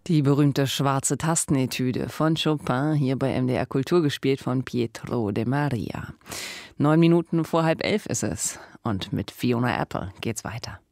Die berühmte schwarze Tastenetüde von Chopin, hier bei MDR Kultur, gespielt von Pietro de Maria. 9 Minuten vor 10:30 ist es. Und mit Fiona Apple geht's weiter.